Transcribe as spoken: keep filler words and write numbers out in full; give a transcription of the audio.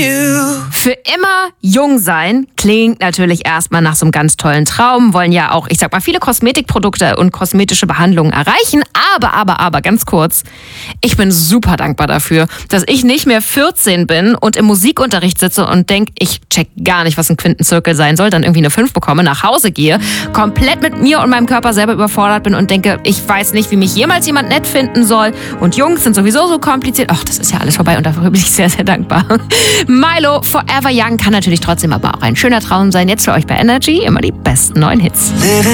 Für immer jung sein klingt natürlich erstmal nach so einem ganz tollen Traum. Wollen ja auch, ich sag mal, viele Kosmetikprodukte und kosmetische Behandlungen erreichen. Aber, aber, aber, ganz kurz, ich bin super dankbar dafür, dass ich nicht mehr vierzehn bin und im Musikunterricht sitze und denke, ich check gar nicht, was ein Quintenzirkel sein soll, dann irgendwie eine fünf bekomme, nach Hause gehe, komplett mit mir und meinem Körper selber überfordert bin und denke, ich weiß nicht, wie mich jemals jemand nett finden soll. Und Jungs sind sowieso so kompliziert. Ach, das ist ja alles vorbei und dafür bin ich sehr, sehr dankbar. Milo, Forever Young kann natürlich trotzdem aber auch ein schöner Traum sein. Jetzt für euch bei Energy immer die besten neuen Hits.